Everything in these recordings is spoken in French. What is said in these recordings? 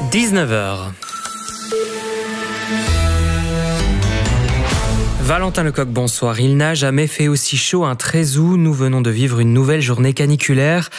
19h. Valentin Lecoq, bonsoir. Il n'a jamais fait aussi chaud un 13 août. Nous venons de vivre une nouvelle journée caniculaire.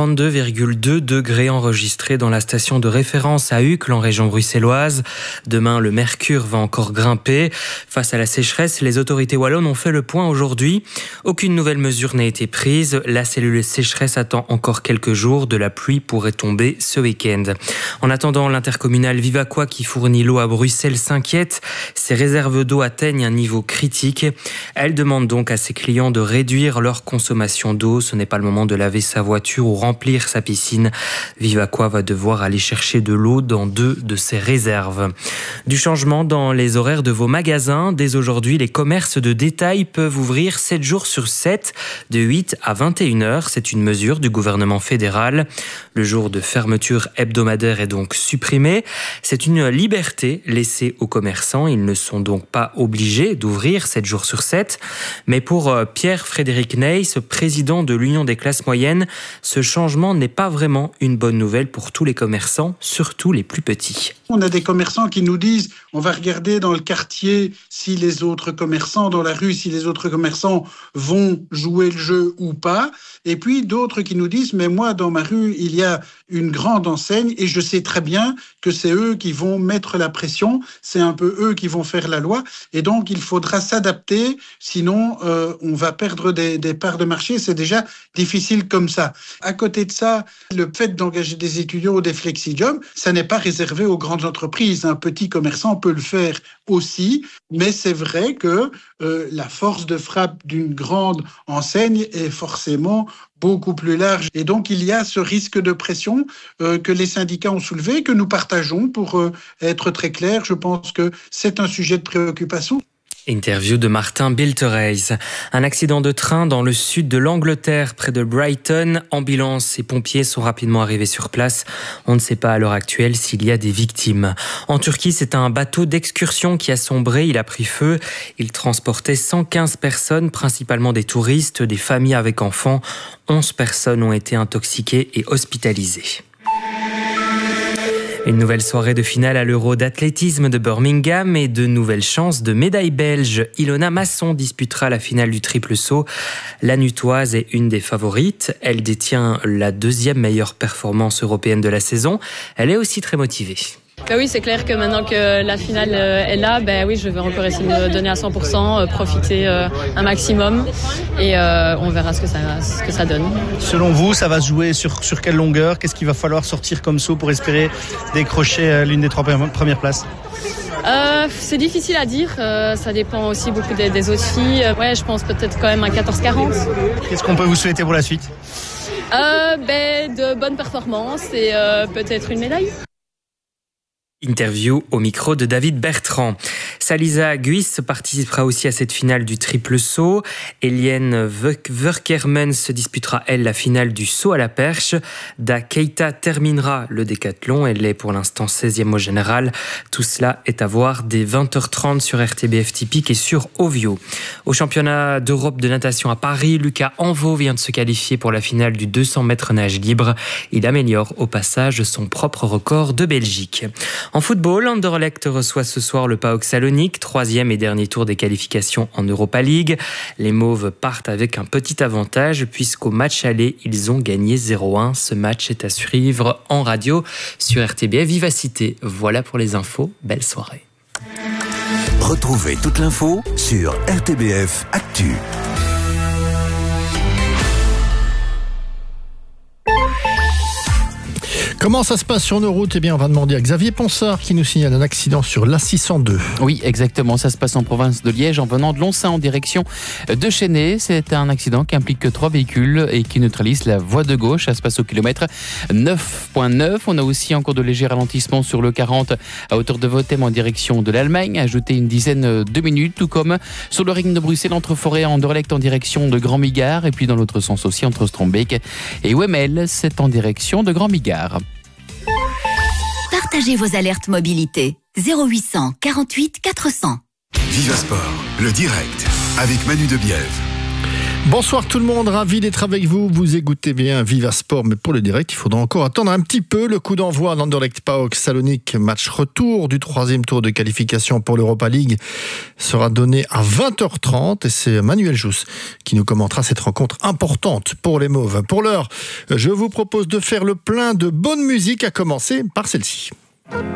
32,2 degrés enregistrés dans la station de référence à Uccle, en région bruxelloise. Demain, le mercure va encore grimper. Face à la sécheresse, les autorités wallonnes ont fait le point aujourd'hui. Aucune nouvelle mesure n'a été prise. La cellule sécheresse attend encore quelques jours. De la pluie pourrait tomber ce week-end. En attendant, l'intercommunale Vivaquois, qui fournit l'eau à Bruxelles, s'inquiète. Ses réserves d'eau atteignent un niveau critique. Elle demande donc à ses clients de réduire leur consommation d'eau. Ce n'est pas le moment de laver sa voiture ou remplir sa piscine. Vivaquois va devoir aller chercher de l'eau dans 2 de ses réserves. Du changement dans les horaires de vos magasins. Dès aujourd'hui, les commerces de détail peuvent ouvrir 7 jours sur 7, de 8 à 21h. C'est une mesure du gouvernement fédéral. Le jour de fermeture hebdomadaire est donc supprimé. C'est une liberté laissée aux commerçants. Ils ne sont donc pas obligés d'ouvrir 7 jours sur 7. Mais pour Pierre-Frédéric Neyss, président de l'Union des classes moyennes, ce changement n'est pas vraiment une bonne nouvelle pour tous les commerçants, surtout les plus petits. On a des commerçants qui nous disent on va regarder dans le quartier si les autres commerçants, dans la rue, si les autres commerçants vont jouer le jeu ou pas. Et puis d'autres qui nous disent mais moi dans ma rue il y a une grande enseigne et je sais très bien que c'est eux qui vont mettre la pression, c'est un peu eux qui vont faire la loi et donc il faudra s'adapter, sinon on va perdre des parts de marché, c'est déjà difficile comme ça. À côté de ça, le fait d'engager des étudiants ou des flexi-jobs, ça n'est pas réservé aux grandes entreprises. Un petit commerçant peut le faire aussi, mais c'est vrai que la force de frappe d'une grande enseigne est forcément beaucoup plus large. Et donc, il y a ce risque de pression que les syndicats ont soulevé, que nous partageons. Pour être très clair, je pense que c'est un sujet de préoccupation. Interview de Martin Biltereis. Un accident de train dans le sud de l'Angleterre, près de Brighton. Ambulance et pompiers sont rapidement arrivés sur place. On ne sait pas à l'heure actuelle s'il y a des victimes. En Turquie, c'est un bateau d'excursion qui a sombré. Il a pris feu. Il transportait 115 personnes, principalement des touristes, des familles avec enfants. 11 personnes ont été intoxiquées et hospitalisées. Une nouvelle soirée de finale à l'Euro d'athlétisme de Birmingham et de nouvelles chances de médaille belge. Ilona Masson disputera la finale du triple saut. La Nutoise est une des favorites. Elle détient la 2e meilleure performance européenne de la saison. Elle est aussi très motivée. Oui, c'est clair que maintenant que la finale est là, oui, je vais encore essayer de me donner à 100%, profiter un maximum et on verra ce que ça donne. Selon vous, ça va se jouer sur quelle longueur ? Qu'est-ce qu'il va falloir sortir comme saut pour espérer décrocher l'une des 3 premières places ? C'est difficile à dire, ça dépend aussi beaucoup des autres filles. Je pense peut-être quand même un 14-40. Qu'est-ce qu'on peut vous souhaiter pour la suite ? De bonnes performances et peut-être une médaille. Interview au micro de David Bertrand. Salisa Guis participera aussi à cette finale du triple saut. Eliane Verkermans se disputera, elle, la finale du saut à la perche. Da Keita terminera le décathlon. Elle est pour l'instant 16e au général. Tout cela est à voir dès 20h30 sur RTBF Typique et sur Ovio. Au championnat d'Europe de natation à Paris, Lucas Anveau vient de se qualifier pour la finale du 200 mètres nage libre. Il améliore au passage son propre record de Belgique. En football, Anderlecht reçoit ce soir le PAOK Salonique, 3e et dernier tour des qualifications en Europa League. Les Mauves partent avec un petit avantage puisqu'au match aller, ils ont gagné 0-1. Ce match est à suivre en radio sur RTBF Vivacité. Voilà pour les infos. Belle soirée. Retrouvez toute l'info sur RTBF Actu. Comment ça se passe sur nos routes ? Eh bien, on va demander à Xavier Ponsard qui nous signale un accident sur l'A602. Oui, exactement. Ça se passe en province de Liège en venant de Lonsin en direction de Chênay. C'est un accident qui implique 3 véhicules et qui neutralise la voie de gauche. Ça se passe au kilomètre 9.9. On a aussi encore de légers ralentissements sur le 40 à hauteur de Votem en direction de l'Allemagne. Ajouté une dizaine de minutes, tout comme sur le ring de Bruxelles entre Forêt et Anderlecht en direction de Grand-Migard. Et puis dans l'autre sens aussi entre Strombeek et Wemmel, c'est en direction de Grand-Migard. Partagez vos alertes mobilité. 0800 48 400. Viva Sport, le direct, avec Manu Debiève. Bonsoir tout le monde, ravi d'être avec vous. Vous écoutez bien Viva Sport, mais pour le direct, il faudra encore attendre un petit peu. Le coup d'envoi d'Anderlecht PAOK Salonique, match retour du 3e tour de qualification pour l'Europa League, sera donné à 20h30 et c'est Manuel Jousse qui nous commentera cette rencontre importante pour les Mauves. Pour l'heure, je vous propose de faire le plein de bonne musique, à commencer par celle-ci.